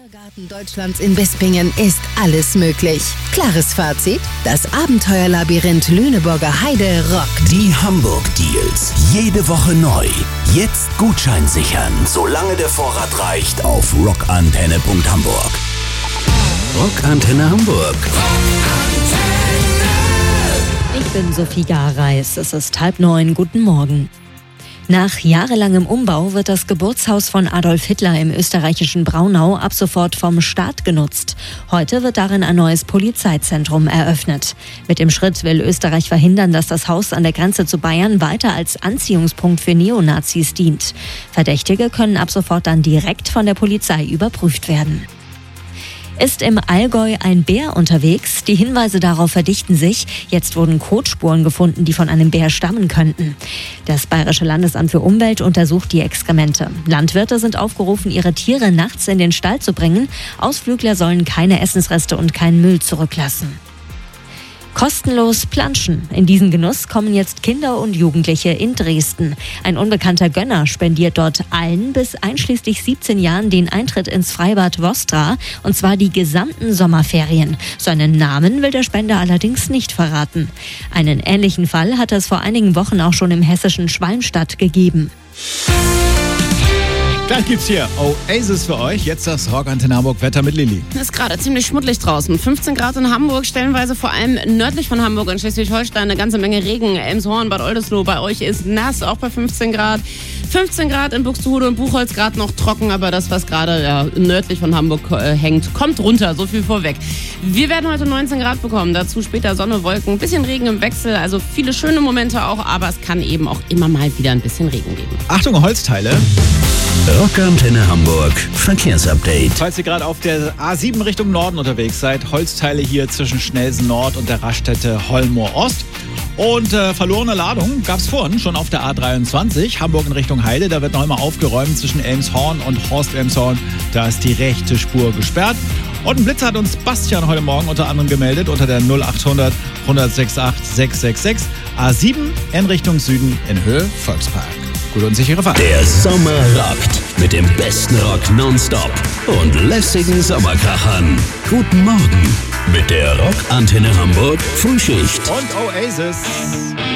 Biergarten Deutschlands in Bispingen ist alles möglich. Klares Fazit: Das Abenteuerlabyrinth Lüneburger Heide rockt. Die Hamburg-Deals. Jede Woche neu. Jetzt Gutschein sichern, solange der Vorrat reicht, auf rockantenne.hamburg. Rockantenne Hamburg. Ich bin Sophie Gareis. Es ist 8:30. Guten Morgen. Nach jahrelangem Umbau wird das Geburtshaus von Adolf Hitler im österreichischen Braunau ab sofort vom Staat genutzt. Heute wird darin ein neues Polizeizentrum eröffnet. Mit dem Schritt will Österreich verhindern, dass das Haus an der Grenze zu Bayern weiter als Anziehungspunkt für Neonazis dient. Verdächtige können ab sofort dann direkt von der Polizei überprüft werden. Ist im Allgäu ein Bär unterwegs? Die Hinweise darauf verdichten sich. Jetzt wurden Kotspuren gefunden, die von einem Bär stammen könnten. Das Bayerische Landesamt für Umwelt untersucht die Exkremente. Landwirte sind aufgerufen, ihre Tiere nachts in den Stall zu bringen. Ausflügler sollen keine Essensreste und keinen Müll zurücklassen. Kostenlos planschen. In diesen Genuss kommen jetzt Kinder und Jugendliche in Dresden. Ein unbekannter Gönner spendiert dort allen bis einschließlich 17 Jahren den Eintritt ins Freibad Vostra, und zwar die gesamten Sommerferien. Seinen Namen will der Spender allerdings nicht verraten. Einen ähnlichen Fall hat es vor einigen Wochen auch schon im hessischen Schwalmstadt gegeben. Gleich gibt's hier Oasis für euch. Jetzt das Rockantenne Hamburg Wetter mit Lilly. Ist gerade ziemlich schmuddelig draußen. 15 Grad in Hamburg, stellenweise vor allem nördlich von Hamburg und Schleswig-Holstein eine ganze Menge Regen. Elmshorn, Bad Oldesloe, bei euch ist nass, auch bei 15 Grad. 15 Grad in Buxtehude und Buchholz, gerade noch trocken, aber das, was gerade nördlich von Hamburg hängt, kommt runter, so viel vorweg. Wir werden heute 19 Grad bekommen, dazu später Sonne, Wolken, ein bisschen Regen im Wechsel, also viele schöne Momente auch, aber es kann eben auch immer mal wieder ein bisschen Regen geben. Achtung, Holzteile. Rockantenne Hamburg Verkehrsupdate. Falls ihr gerade auf der A7 Richtung Norden unterwegs seid, Holzteile hier zwischen Schnelsen Nord und der Raststätte Holmoor Ost. Und verlorene Ladung gab es vorhin schon auf der A23, Hamburg in Richtung Heide. Da wird noch einmal aufgeräumt zwischen Elmshorn und Horst-Elmshorn. Da ist die rechte Spur gesperrt. Und ein Blitzer hat uns Bastian heute Morgen unter anderem gemeldet unter der 0800 168 666. A7 in Richtung Süden in Höhe Volkspark. Gute und sichere Fahrt. Der Sommer rockt mit dem besten Rock nonstop und lässigen Sommerkrachern. Guten Morgen mit der Rockantenne Hamburg Frühschicht. Und Oasis.